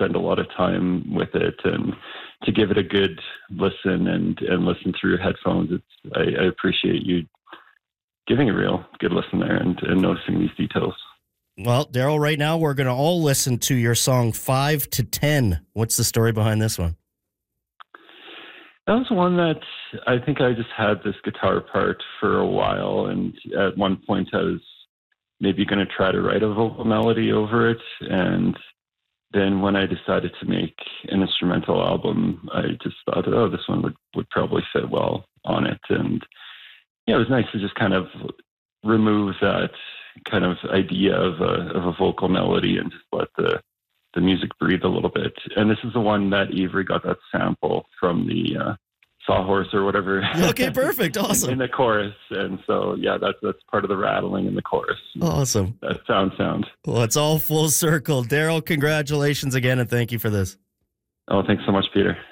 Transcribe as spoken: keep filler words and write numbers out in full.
spend a lot of time with it and to give it a good listen and, and listen through headphones. It's, I, I appreciate you giving a real good listen there and, and noticing these details. Well, Daryl, right now we're going to all listen to your song five to ten. What's the story behind this one? That was one that I think I just had this guitar part for a while. And at one point I was maybe going to try to write a vocal melody over it. And then when I decided to make an instrumental album, I just thought, oh, this one would, would probably fit well on it. And yeah, it was nice to just kind of remove that kind of idea of a, of a vocal melody and just let the, the music breathe a little bit. And this is the one that Avery got that sample from the uh, Sawhorse or whatever. Okay, perfect. Awesome. in, in the chorus. And so, yeah, that's, that's part of the rattling in the chorus. Awesome. That sound sound. Well, it's all full circle. Daryl, congratulations again, and thank you for this. Oh, thanks so much, Peter.